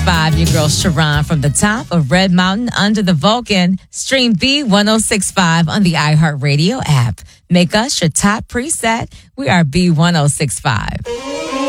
1065. Your girl Sharon from the top of Red Mountain under the Vulcan. Stream B1065 on the iHeartRadio app. Make us your top preset. We are B1065.